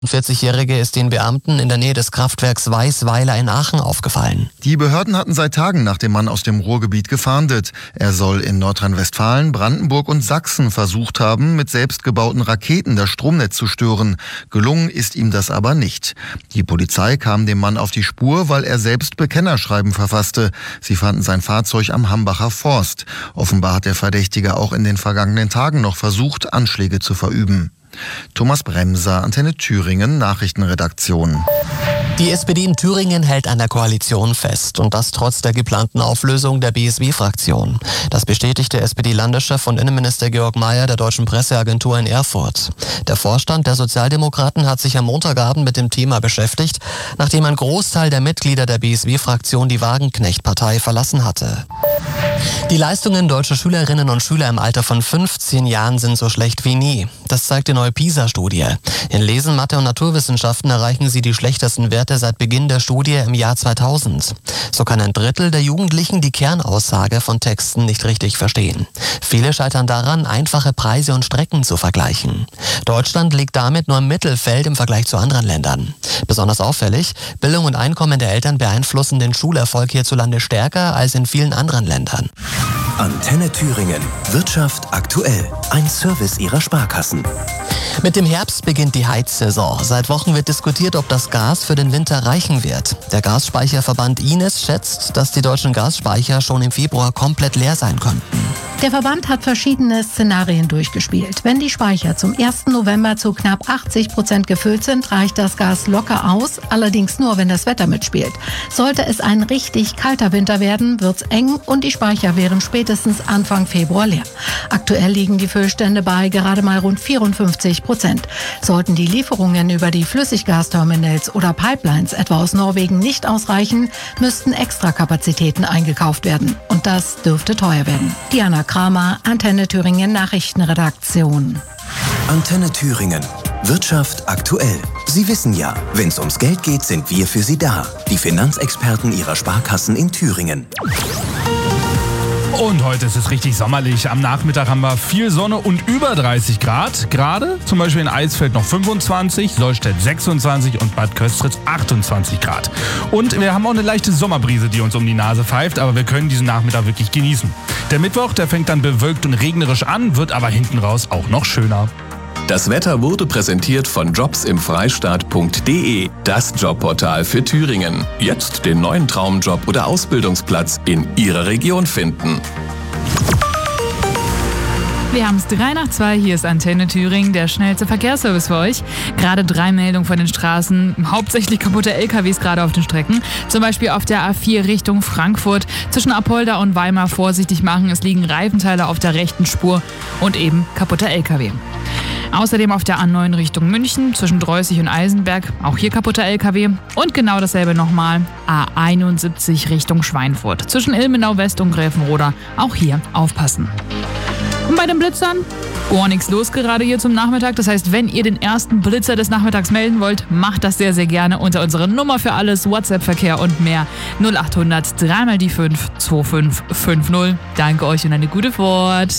40-Jährige ist den Beamten in der Nähe des Kraftwerks Weißweiler in Aachen aufgefallen. Die Behörden hatten seit Tagen nach dem Mann aus dem Ruhrgebiet gefahndet. Er soll in Nordrhein-Westfalen, Brandenburg und Sachsen versucht haben, mit selbstgebauten Raketen das Stromnetz zu stören. Gelungen ist ihm das aber nicht. Die Polizei kam dem Mann auf die Spur, weil er selbst Bekennerschreiben verfasste. Sie fanden sein Fahrzeug am Hambacher Forst. Offenbar hat der Verdächtige auch in den vergangenen Tagen noch versucht, Anschläge zu verüben. Thomas Bremser, Antenne Thüringen, Nachrichtenredaktion. Die SPD in Thüringen hält an der Koalition fest und das trotz der geplanten Auflösung der BSW-Fraktion. Das bestätigte SPD-Landeschef und Innenminister Georg Mayer der Deutschen Presseagentur in Erfurt. Der Vorstand der Sozialdemokraten hat sich am Montagabend mit dem Thema beschäftigt, nachdem ein Großteil der Mitglieder der BSW-Fraktion die Wagenknecht-Partei verlassen hatte. Die Leistungen deutscher Schülerinnen und Schüler im Alter von 15 Jahren sind so schlecht wie nie. Das zeigt die neue PISA-Studie. In Lesen, Mathe und Naturwissenschaften erreichen sie die schlechtesten Werte seit Beginn der Studie im Jahr 2000. So kann ein Drittel der Jugendlichen die Kernaussage von Texten nicht richtig verstehen. Viele scheitern daran, einfache Preise und Strecken zu vergleichen. Deutschland liegt damit nur im Mittelfeld im Vergleich zu anderen Ländern. Besonders auffällig, Bildung und Einkommen der Eltern beeinflussen den Schulerfolg hierzulande stärker als in vielen anderen Ländern. Antenne Thüringen. Wirtschaft aktuell. Ein Service Ihrer Sparkassen. Mit dem Herbst beginnt die Heizsaison. Seit Wochen wird diskutiert, ob das Gas für den Winter reichen wird. Der Gasspeicherverband Ines schätzt, dass die deutschen Gasspeicher schon im Februar komplett leer sein könnten. Der Verband hat verschiedene Szenarien durchgespielt. Wenn die Speicher zum 1. November zu knapp 80% gefüllt sind, reicht das Gas locker aus, allerdings nur, wenn das Wetter mitspielt. Sollte es ein richtig kalter Winter werden, wird's eng und die Speicher wären spätestens Anfang Februar leer. Aktuell liegen die Füllstände bei gerade mal rund 54%. Sollten die Lieferungen über die Flüssiggasterminals oder Pipelines etwa aus Norwegen nicht ausreichen, müssten Extrakapazitäten eingekauft werden. Und das dürfte teuer werden. Diana Kramer, Antenne Thüringen Nachrichtenredaktion. Antenne Thüringen. Wirtschaft aktuell. Sie wissen ja, wenn es ums Geld geht, sind wir für Sie da. Die Finanzexperten Ihrer Sparkassen in Thüringen. Und heute ist es richtig sommerlich. Am Nachmittag haben wir viel Sonne und über 30 Grad. Gerade zum Beispiel in Eisfeld noch 25, Solstedt 26 und Bad Köstritz 28 Grad. Und wir haben auch eine leichte Sommerbrise, die uns um die Nase pfeift, aber wir können diesen Nachmittag wirklich genießen. Der Mittwoch, der fängt dann bewölkt und regnerisch an, wird aber hinten raus auch noch schöner. Das Wetter wurde präsentiert von jobsimfreistaat.de, das Jobportal für Thüringen. Jetzt den neuen Traumjob oder Ausbildungsplatz in Ihrer Region finden. Wir haben es 3:02, hier ist Antenne Thüringen, der schnellste Verkehrsservice für euch. Gerade 3 Meldungen von den Straßen, hauptsächlich kaputte LKWs gerade auf den Strecken. Zum Beispiel auf der A4 Richtung Frankfurt. Zwischen Apolda und Weimar vorsichtig machen, es liegen Reifenteile auf der rechten Spur und eben kaputter LKW. Außerdem auf der A9 Richtung München, zwischen Dreußig und Eisenberg, auch hier kaputter LKW. Und genau dasselbe nochmal, A71 Richtung Schweinfurt, zwischen Ilmenau West und Gräfenroda, auch hier aufpassen. Und bei den Blitzern, gar nichts los gerade hier zum Nachmittag. Das heißt, wenn ihr den ersten Blitzer des Nachmittags melden wollt, macht das sehr, sehr gerne unter unserer Nummer für alles, WhatsApp-Verkehr und mehr. 0800 3 mal die 5 2550. Danke euch und eine gute Fahrt.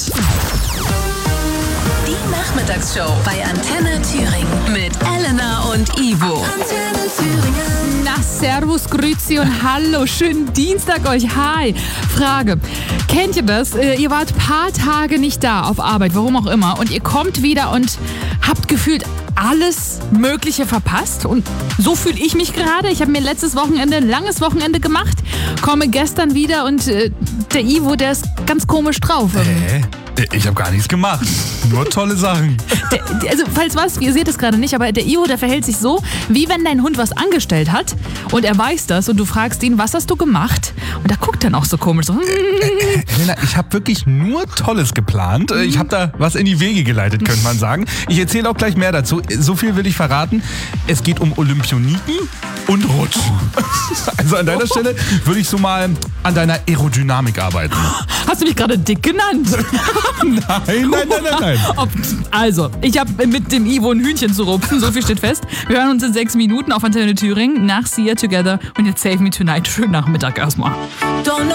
Die Nachmittagsshow bei Antenne Thüringen mit Elena und Ivo. Antenne Thüringen. Na, servus, grüezi und hallo, schönen Dienstag euch, hi. Frage, kennt ihr das? Ihr wart ein paar Tage nicht da auf Arbeit, warum auch immer, und ihr kommt wieder und habt gefühlt alles Mögliche verpasst und so fühle ich mich gerade. Ich habe mir letztes Wochenende ein langes Wochenende gemacht, komme gestern wieder und der Ivo, der ist ganz komisch drauf. Ich habe gar nichts gemacht. Nur tolle Sachen. Also, falls was, ihr seht es gerade nicht, aber der Ivo, der verhält sich so, wie wenn dein Hund was angestellt hat und er weiß das und du fragst ihn, was hast du gemacht? Und er guckt dann auch so komisch so. Helena, ich habe wirklich nur Tolles geplant. Ich habe da was in die Wege geleitet, könnte man sagen. Ich erzähle auch gleich mehr dazu. So viel will ich verraten. Es geht um Olympioniken und Rutschen. Also an deiner Stelle würde ich so mal an deiner Aerodynamik arbeiten. Hast du mich gerade dick genannt? Nein. Also, ich habe mit dem Ivo ein Hühnchen zu rupfen, so viel steht fest. Wir hören uns in 6 Minuten auf Antenne Thüringen nach See You Together und jetzt Save Me Tonight. Schönen Nachmittag erstmal.